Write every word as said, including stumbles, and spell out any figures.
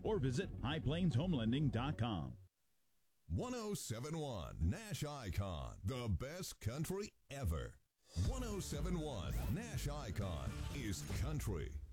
or visit high plains home lending dot com. one oh seven point one Nash Icon, the best country ever. one oh seven point one Nash Icon is country.